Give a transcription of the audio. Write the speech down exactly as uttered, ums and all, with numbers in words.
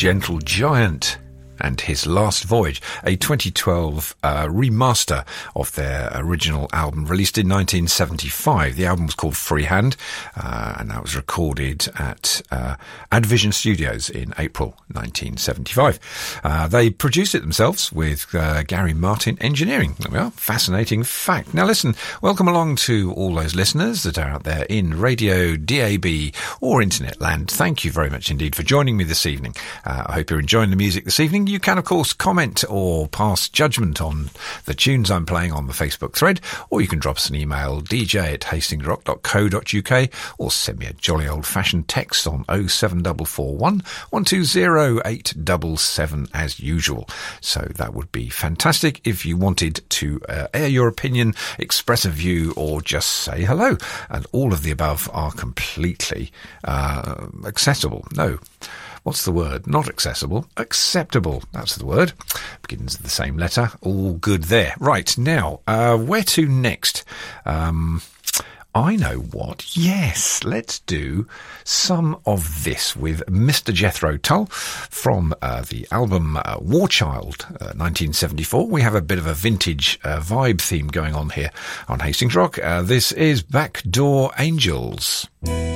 Gentle Giant and His Last Voyage, a twenty twelve uh, remaster of their original album released in nineteen seventy-five. The album was called Freehand, uh, and that was recorded at uh, Advision Studios in April nineteen seventy-five. Uh, they produced it themselves with uh, Gary Martin engineering. Well, fascinating fact. Now listen, welcome along to all those listeners that are out there in radio, D A B or internet land. Thank you very much indeed for joining me this evening. Uh, I hope you're enjoying the music this evening. You can, of course, comment or pass judgment on the tunes I'm playing on the Facebook thread, or you can drop us an email, d j at hastingsrock dot co dot u k, or send me a jolly old-fashioned text on oh seven four four one, one two oh eight seven seven as usual. So that would be fantastic if you wanted to uh, air your opinion, express a view, or just say hello. And all of the above are completely uh, accessible. No. What's the word? Not accessible. Acceptable. That's the word. Begins with the same letter. All good there. Right, now, uh, where to next? Um, I know what. Yes, let's do some of this with Mister Jethro Tull from uh, the album uh, War Child, uh, nineteen seventy-four. We have a bit of a vintage uh, vibe theme going on here on Hastings Rock. Uh, this is Backdoor Angels.